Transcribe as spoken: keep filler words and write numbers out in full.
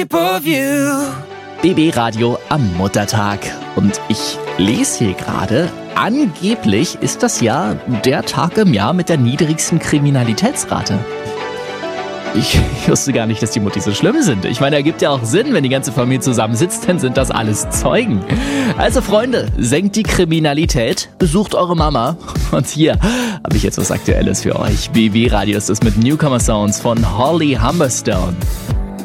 shape of you. B B Radio am Muttertag. Und ich lese hier gerade, angeblich ist das Jahr der Tag im Jahr mit der niedrigsten Kriminalitätsrate. Ich wusste gar nicht, dass die Mutti so schlimm sind. Ich meine, ergibt ja auch Sinn, wenn die ganze Familie zusammensitzt, dann sind das alles Zeugen. Also Freunde, senkt die Kriminalität, besucht eure Mama. Und hier habe ich jetzt was Aktuelles für euch. B B Radio ist es mit Newcomer Sounds von Holly Humberstone.